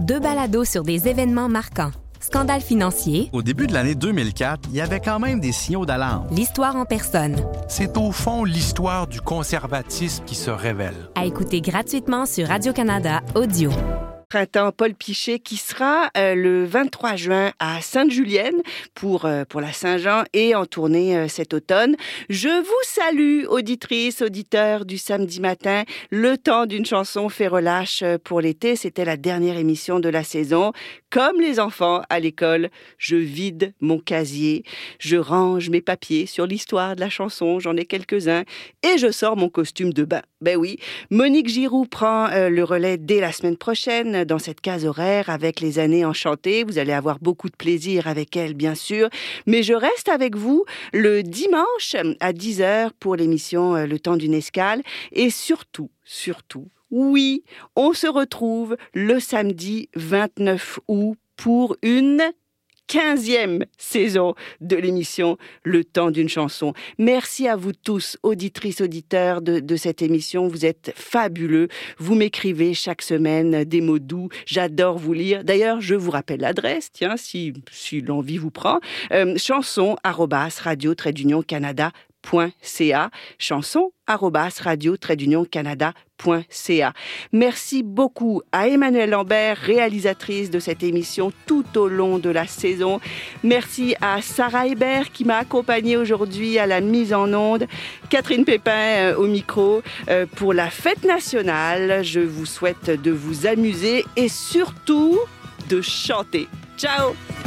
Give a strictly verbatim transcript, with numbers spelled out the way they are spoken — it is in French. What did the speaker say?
Deux balados sur des événements marquants. Scandale financier. Au début de l'année deux mille quatre, il y avait quand même des signaux d'alarme. L'histoire en personne. C'est au fond l'histoire du conservatisme qui se révèle. À écouter gratuitement sur Radio-Canada Audio. Printemps Paul Piché qui sera euh, le vingt-trois juin à Sainte-Julienne pour, euh, pour la Saint-Jean et en tournée euh, cet automne. Je vous salue, auditrices, auditeurs du samedi matin. Le temps d'une chanson fait relâche pour l'été. C'était la dernière émission de la saison. Comme les enfants à l'école, je vide mon casier, je range mes papiers sur l'histoire de la chanson, j'en ai quelques-uns, et je sors mon costume de bain. Ben oui, Monique Giroux prend euh, le relais dès la semaine prochaine dans cette case horaire avec les années enchantées. Vous allez avoir beaucoup de plaisir avec elle, bien sûr. Mais je reste avec vous le dimanche à dix heures pour l'émission euh, Le temps d'une escale. Et surtout, surtout, oui, on se retrouve le samedi vingt-neuf août pour une quinzième saison de l'émission Le temps d'une chanson. Merci à vous tous, auditrices, auditeurs de, de cette émission. Vous êtes fabuleux. Vous m'écrivez chaque semaine des mots doux. J'adore vous lire. D'ailleurs, je vous rappelle l'adresse, tiens, si, si l'envie vous prend. Euh, chanson arobase radio trait d'union canada point c a, chanson arobase radio trait d'union canada point c a. Merci beaucoup à Emmanuelle Lambert, réalisatrice de cette émission tout au long de la saison. Merci à Sarah Hébert qui m'a accompagnée aujourd'hui à la mise en onde. Catherine Pépin euh, au micro euh, pour la fête nationale. Je vous souhaite de vous amuser et surtout de chanter. Ciao!